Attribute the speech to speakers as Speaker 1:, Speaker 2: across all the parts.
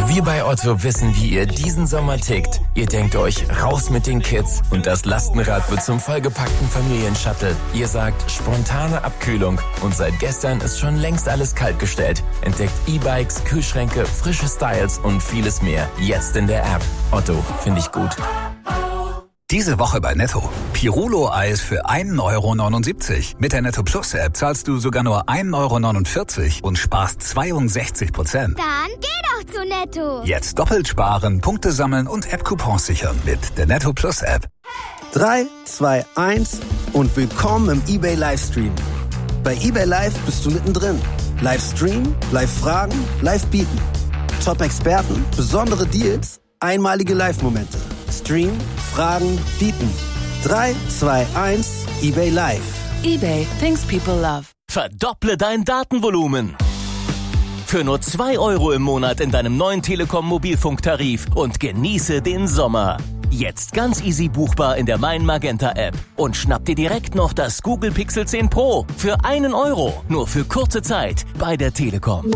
Speaker 1: Wir bei Otto wissen, wie ihr diesen Sommer tickt. Ihr denkt euch, raus mit den Kids und das Lastenrad wird zum vollgepackten Familienshuttle. Ihr sagt, spontane Abkühlung und seit gestern ist schon längst alles kaltgestellt. Entdeckt E-Bikes, Kühlschränke, frische Styles und vieles mehr. Jetzt in der App. Otto, finde ich gut.
Speaker 2: Diese Woche bei Netto. Pirulo-Eis für 1,79 €. Mit der Netto Plus App zahlst du sogar nur 1,49 € und sparst 62%.
Speaker 3: Dann geh doch zu Netto.
Speaker 2: Jetzt doppelt sparen, Punkte sammeln und App-Coupons sichern mit der Netto Plus App.
Speaker 4: 3, 2, 1 und willkommen im eBay Livestream. Bei eBay Live bist du mittendrin. Livestream, Live-Fragen, Live-Bieten. Top-Experten, besondere Deals, einmalige Live-Momente. Stream, Fragen, bieten. 3, 2, 1, eBay Live.
Speaker 5: eBay, things people love.
Speaker 6: Verdopple dein Datenvolumen. Für nur 2 € im Monat in deinem neuen Telekom-Mobilfunktarif und genieße den Sommer. Jetzt ganz easy buchbar in der Mein Magenta App. Und schnapp dir direkt noch das Google Pixel 10 Pro für 1 €. Nur für kurze Zeit bei der Telekom.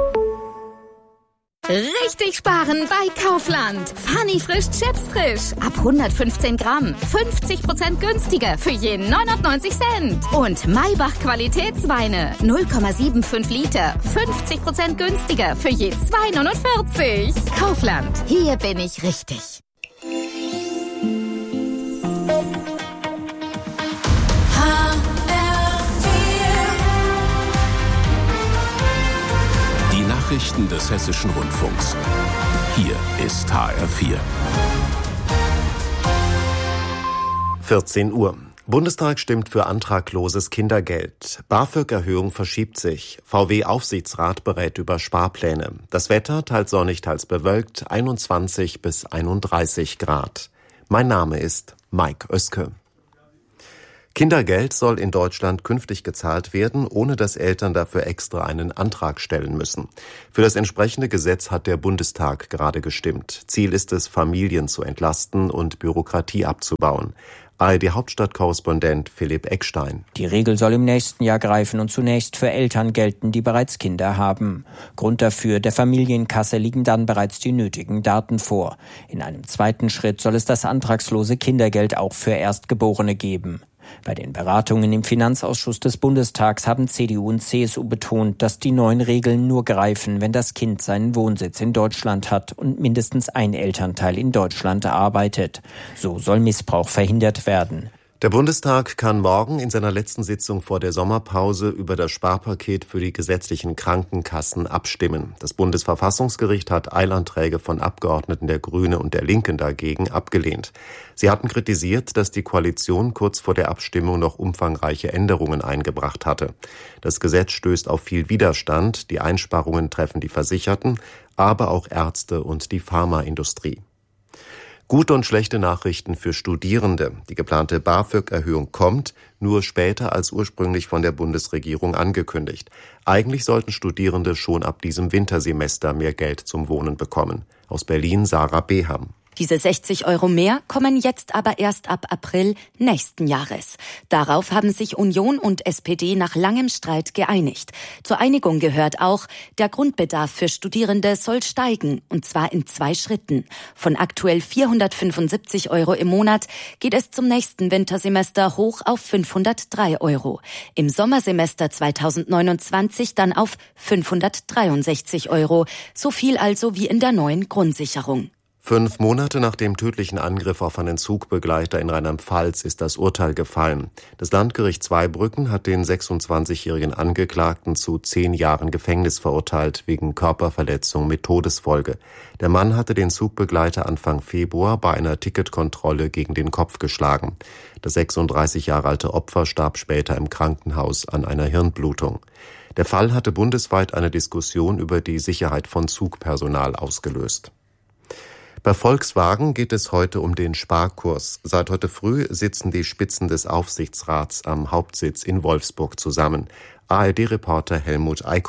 Speaker 7: Richtig sparen bei Kaufland. Funny frisch Chips frisch. Ab 115 Gramm. 50% günstiger für je 99 Cent. Und Maybach Qualitätsweine. 0,75 Liter. 50% günstiger für je 2,49. Kaufland. Hier bin ich richtig.
Speaker 8: Nachrichten des Hessischen Rundfunks. Hier ist HR4.
Speaker 9: 14 Uhr. Bundestag stimmt für antragloses Kindergeld. BAföG-Erhöhung verschiebt sich. VW-Aufsichtsrat berät über Sparpläne. Das Wetter teils sonnig, teils bewölkt, 21 bis 31 Grad. Mein Name ist Mike Oeske. Kindergeld soll in Deutschland künftig gezahlt werden, ohne dass Eltern dafür extra einen Antrag stellen müssen. Für das entsprechende Gesetz hat der Bundestag gerade gestimmt. Ziel ist es, Familien zu entlasten und Bürokratie abzubauen. ARD-Hauptstadtkorrespondent Philipp Eckstein.
Speaker 10: Die Regel soll im nächsten Jahr greifen und zunächst für Eltern gelten, die bereits Kinder haben. Grund dafür, der Familienkasse liegen dann bereits die nötigen Daten vor. In einem zweiten Schritt soll es das antragslose Kindergeld auch für Erstgeborene geben. Bei den Beratungen im Finanzausschuss des Bundestags haben CDU und CSU betont, dass die neuen Regeln nur greifen, wenn das Kind seinen Wohnsitz in Deutschland hat und mindestens ein Elternteil in Deutschland arbeitet. So soll Missbrauch verhindert werden.
Speaker 9: Der Bundestag kann morgen in seiner letzten Sitzung vor der Sommerpause über das Sparpaket für die gesetzlichen Krankenkassen abstimmen. Das Bundesverfassungsgericht hat Eilanträge von Abgeordneten der Grünen und der Linken dagegen abgelehnt. Sie hatten kritisiert, dass die Koalition kurz vor der Abstimmung noch umfangreiche Änderungen eingebracht hatte. Das Gesetz stößt auf viel Widerstand. Die Einsparungen treffen die Versicherten, aber auch Ärzte und die Pharmaindustrie. Gute und schlechte Nachrichten für Studierende. Die geplante BAföG-Erhöhung kommt, nur später als ursprünglich von der Bundesregierung angekündigt. Eigentlich sollten Studierende schon ab diesem Wintersemester mehr Geld zum Wohnen bekommen. Aus Berlin Sarah Beham.
Speaker 11: Diese 60 € mehr kommen jetzt aber erst ab April nächsten Jahres. Darauf haben sich Union und SPD nach langem Streit geeinigt. Zur Einigung gehört auch, der Grundbedarf für Studierende soll steigen, und zwar in 2 Schritten. Von aktuell 475 € im Monat geht es zum nächsten Wintersemester hoch auf 503 €. Im Sommersemester 2029 dann auf 563 €. So viel also wie in der neuen Grundsicherung.
Speaker 9: 5 Monate nach dem tödlichen Angriff auf einen Zugbegleiter in Rheinland-Pfalz ist das Urteil gefallen. Das Landgericht Zweibrücken hat den 26-jährigen Angeklagten zu 10 Jahren Gefängnis verurteilt wegen Körperverletzung mit Todesfolge. Der Mann hatte den Zugbegleiter Anfang Februar bei einer Ticketkontrolle gegen den Kopf geschlagen. Das 36 Jahre alte Opfer starb später im Krankenhaus an einer Hirnblutung. Der Fall hatte bundesweit eine Diskussion über die Sicherheit von Zugpersonal ausgelöst. Bei Volkswagen geht es heute um den Sparkurs. Seit heute früh sitzen die Spitzen des Aufsichtsrats am Hauptsitz in Wolfsburg zusammen. ARD-Reporter Helmut Eickhoff.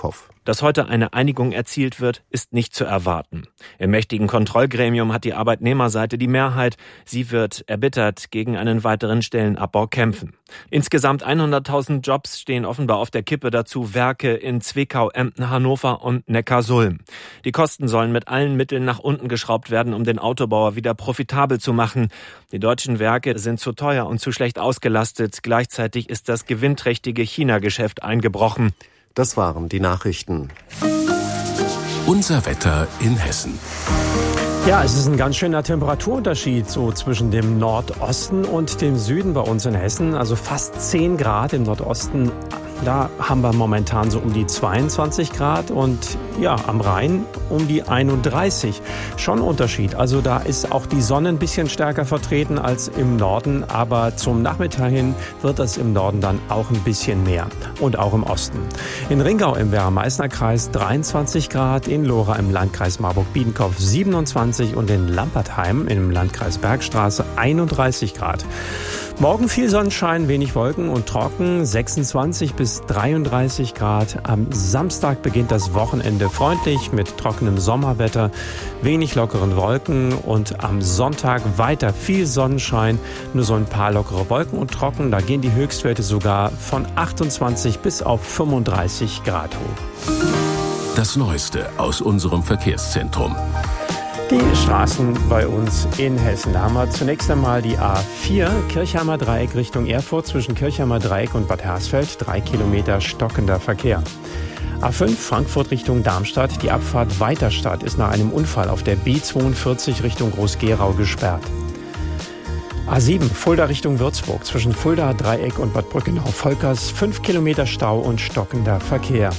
Speaker 12: Dass heute eine Einigung erzielt wird, ist nicht zu erwarten. Im mächtigen Kontrollgremium hat die Arbeitnehmerseite die Mehrheit. Sie wird erbittert gegen einen weiteren Stellenabbau kämpfen. Insgesamt 100.000 Jobs stehen offenbar auf der Kippe, dazu Werke in Zwickau, Emden, Hannover und Neckarsulm. Die Kosten sollen mit allen Mitteln nach unten geschraubt werden, um den Autobauer wieder profitabel zu machen. Die deutschen Werke sind zu teuer und zu schlecht ausgelastet. Gleichzeitig ist das gewinnträchtige China-Geschäft eingebrochen.
Speaker 9: Das waren die Nachrichten.
Speaker 8: Unser Wetter in Hessen.
Speaker 13: Ja, es ist ein ganz schöner Temperaturunterschied so zwischen dem Nordosten und dem Süden bei uns in Hessen. Also fast 10 Grad im Nordosten. Da haben wir momentan so um die 22 Grad und ja, am Rhein um die 31. Schon Unterschied. Also da ist auch die Sonne ein bisschen stärker vertreten als im Norden. Aber zum Nachmittag hin wird es im Norden dann auch ein bisschen mehr. Und auch im Osten. In Ringau im Werra-Meißner Kreis 23 Grad, in Lora im Landkreis Marburg-Biedenkopf 27 und in Lampertheim im Landkreis Bergstraße 31 Grad. Morgen viel Sonnenschein, wenig Wolken und trocken, 26 bis 33 Grad. Am Samstag beginnt das Wochenende freundlich mit trockenem Sommerwetter, wenig lockeren Wolken und am Sonntag weiter viel Sonnenschein, nur so ein paar lockere Wolken und trocken. Da gehen die Höchstwerte sogar von 28 bis auf 35 Grad hoch.
Speaker 8: Das Neueste aus unserem Verkehrszentrum.
Speaker 13: Die Straßen bei uns in Hessen. Da haben wir zunächst einmal die A4, Kirchheimer Dreieck Richtung Erfurt, zwischen Kirchheimer Dreieck und Bad Hersfeld, 3 Kilometer stockender Verkehr. A5, Frankfurt Richtung Darmstadt, die Abfahrt Weiterstadt ist nach einem Unfall auf der B42 Richtung Groß-Gerau gesperrt. A7, Fulda Richtung Würzburg, zwischen Fulda Dreieck und Bad Brückenau-Volkers, 5 Kilometer Stau und stockender Verkehr.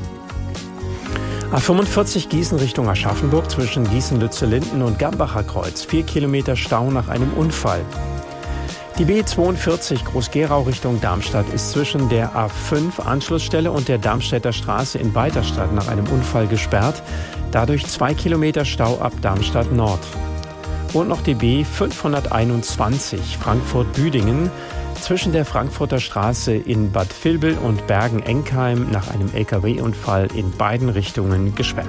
Speaker 13: A45 Gießen Richtung Aschaffenburg, zwischen Gießen-Lützellinden und Gambacher Kreuz, 4 Kilometer Stau nach einem Unfall. Die B42 Groß-Gerau Richtung Darmstadt ist zwischen der A5 Anschlussstelle und der Darmstädter Straße in Weiterstadt nach einem Unfall gesperrt, dadurch 2 Kilometer Stau ab Darmstadt Nord. Und noch die B521 Frankfurt-Büdingen, zwischen der Frankfurter Straße in Bad Vilbel und Bergen-Enkheim nach einem LKW-Unfall in beiden Richtungen gesperrt.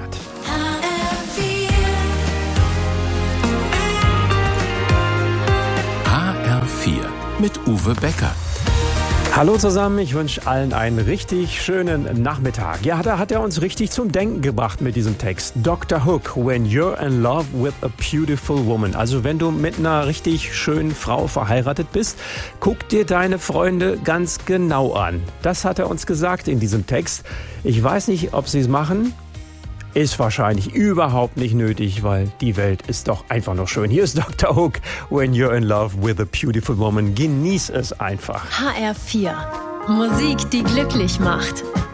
Speaker 8: HR4 mit Uwe Becker.
Speaker 13: Hallo zusammen, ich wünsche allen einen richtig schönen Nachmittag. Ja, da hat er uns richtig zum Denken gebracht mit diesem Text. Dr. Hook, when you're in love with a beautiful woman. Also wenn du mit einer richtig schönen Frau verheiratet bist, guck dir deine Freunde ganz genau an. Das hat er uns gesagt in diesem Text. Ich weiß nicht, ob sie es machen. Ist wahrscheinlich überhaupt nicht nötig, weil die Welt ist doch einfach nur schön. Hier ist Dr. Hook, when you're in love with a beautiful woman. Genieß es einfach.
Speaker 14: HR4. Musik, die glücklich macht.